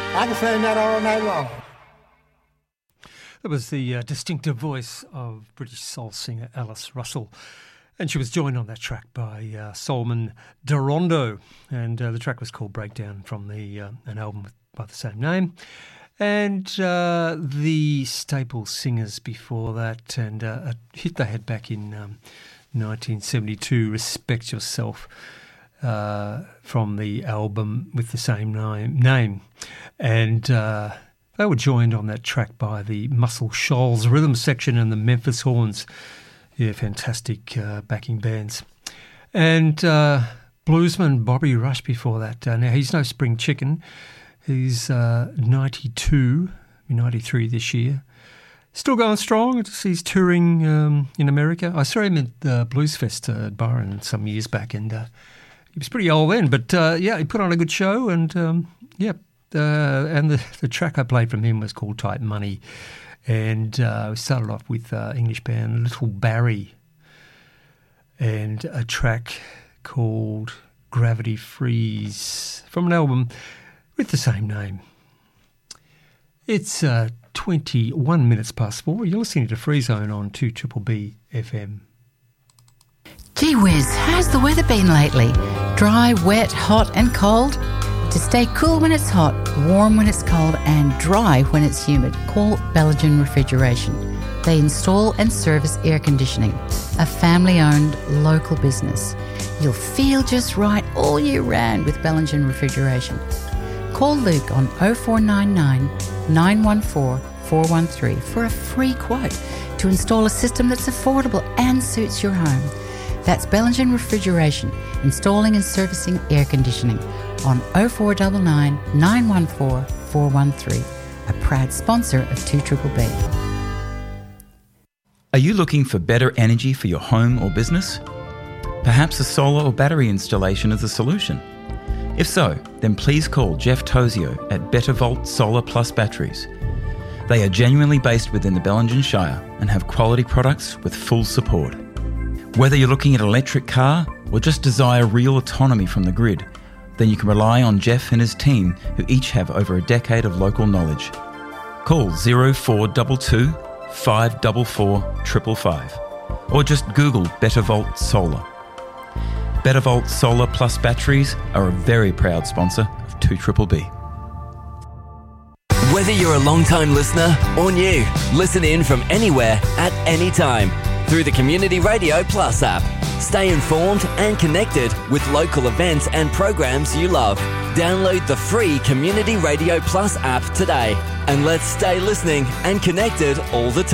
I can sing that all night long. That was the distinctive voice of British soul singer Alice Russell. And she was joined on that track by Solomon Darondo. And the track was called Breakdown from an album by the same name. And the Staple Singers before that, and a hit they had back in 1972, Respect Yourself, from the album with the same name. And they were joined on that track by the Muscle Shoals Rhythm Section and the Memphis Horns. Yeah, fantastic backing bands. And bluesman Bobby Rush before that. Now, he's no spring chicken. He's 92, 93 this year. Still going strong. He's touring in America. I saw him at the Blues Fest at Byron some years back, and he was pretty old then. But, yeah, he put on a good show, and, and the track I played from him was called Tight Money. And we started off with English band Little Barry and a track called Gravity Freeze from an album with the same name. It's 21 minutes past 4. You're listening to Free Zone on 2BBB FM. Gee whiz, how's the weather been lately? Dry, wet, hot and cold? To stay cool when it's hot, warm when it's cold and dry when it's humid, call Bellingen Refrigeration. They install and service air conditioning, a family-owned local business. You'll feel just right all year round with Bellingen Refrigeration. Call Luke on 0499 914 413 for a free quote to install a system that's affordable and suits your home. That's Bellingen Refrigeration, installing and servicing air conditioning on 0499 914 413, a proud sponsor of 2BBB. Are you looking for better energy for your home or business? Perhaps a solar or battery installation is a solution. If so, then please call Jeff Tozio at Better Volt Solar Plus Batteries. They are genuinely based within the Bellingen Shire and have quality products with full support. Whether you're looking at an electric car or just desire real autonomy from the grid, then you can rely on Jeff and his team, who each have over a decade of local knowledge. Call 0422 544 555 or just Google Better Volt Solar. Better Volt Solar Plus Batteries are a very proud sponsor of 2BBB. Whether you're a long-time listener or new, listen in from anywhere at any time through the Community Radio Plus app. Stay informed and connected with local events and programs you love. Download the free Community Radio Plus app today and let's stay listening and connected all the time.